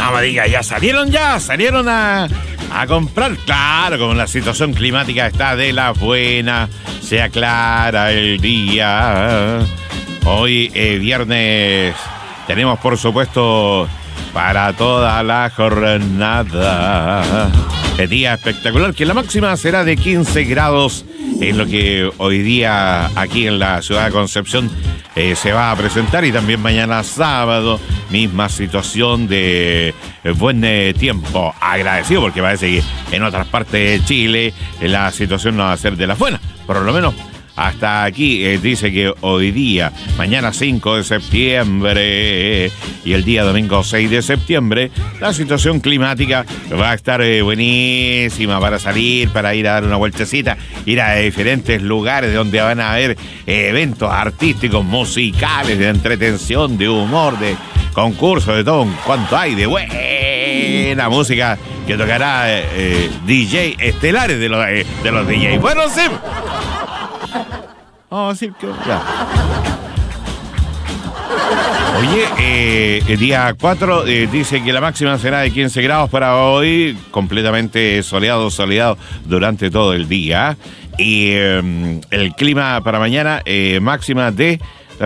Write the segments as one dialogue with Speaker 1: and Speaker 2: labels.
Speaker 1: No me diga, ya salieron a comprar. Claro, como la situación climática está de la buena, se aclara el día. Hoy, viernes, tenemos por supuesto para toda la jornada el día espectacular, que la máxima será de 15 grados, en lo que hoy día aquí en la ciudad de Concepción se va a presentar, y también mañana sábado, misma situación de buen tiempo. Agradecido porque parece que en otras partes de Chile la situación no va a ser de las buenas, por lo menos hasta aquí. Dice que hoy día, mañana 5 de septiembre y el día domingo 6 de septiembre, la situación climática va a estar buenísima para salir, para ir a dar una vueltecita, ir a diferentes lugares donde van a haber eventos artísticos, musicales, de entretención, de humor, de concursos, de todo cuanto hay, de buena música que tocará DJ estelares de los DJs. Bueno, sí. Oh, sí, ya. Oye, el día 4 dice que la máxima será de 15 grados para hoy, completamente soleado durante todo el día. Y el clima para mañana, máxima de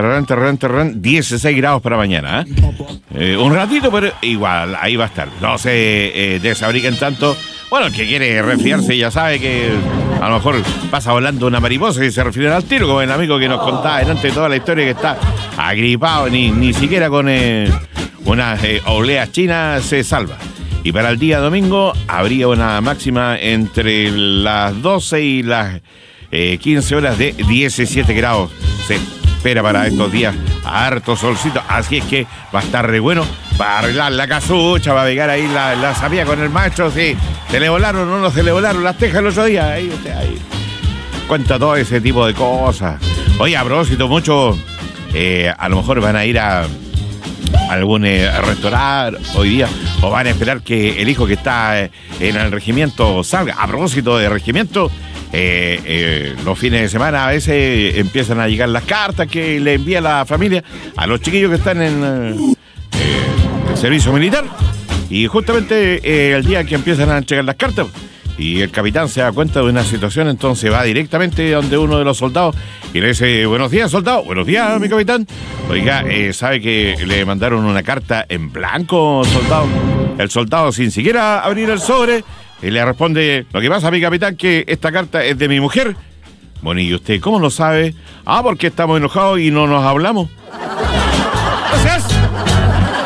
Speaker 1: 16 grados para mañana. Un ratito, pero igual, ahí va a estar. No se desabriquen tanto. Bueno, el que quiere resfriarse ya sabe que a lo mejor pasa volando una mariposa y se refiere al tiro, como el amigo que nos contaba delante de toda la historia, que está agripado, ni siquiera con unas obleas chinas se salva. Y para el día domingo habría una máxima entre las 12 y las 15 horas de 17 grados. Se espera para estos días harto solcito, así es que va a estar re bueno para arreglar la casucha, va a pegar ahí la sabía con el maestro, sí. ¿Se le volaron o no se le volaron las tejas el otro día? Ahí usted ahí cuenta todo ese tipo de cosas. Oye, a propósito, muchos a lo mejor van a ir a algún restaurante hoy día, o van a esperar que el hijo que está en el regimiento salga. A propósito de regimiento, los fines de semana a veces empiezan a llegar las cartas que le envía la familia a los chiquillos que están en el servicio militar. Y justamente el día que empiezan a entregar las cartas y el capitán se da cuenta de una situación, entonces va directamente donde uno de los soldados y le dice: buenos días, soldado. Buenos días, mi capitán. Oiga, ¿sabe que le mandaron una carta en blanco, soldado? El soldado, sin siquiera abrir el sobre, le responde: lo que pasa, mi capitán, que esta carta es de mi mujer. Bueno, ¿y usted cómo lo sabe? Ah, porque estamos enojados y no nos hablamos.